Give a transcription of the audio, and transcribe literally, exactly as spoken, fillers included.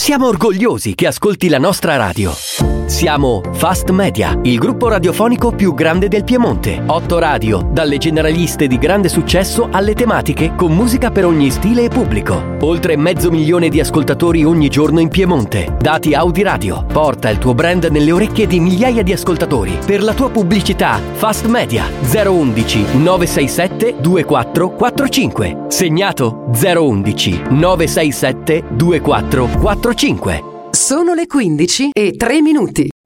Siamo orgogliosi che ascolti la nostra radio. Siamo Fast Media, il gruppo radiofonico più grande del Piemonte. Otto radio, dalle generaliste di grande successo alle tematiche con musica per ogni stile e pubblico. Oltre mezzo milione di ascoltatori ogni giorno in Piemonte. Dati Audi Radio. Porta il tuo brand nelle orecchie di migliaia di ascoltatori. Per la tua pubblicità, Fast Media zero undici nove sei sette due quattro quattro cinque. Segnato zero undici nove sei sette due quattro quattro cinque. Sono le quindici e tre minuti.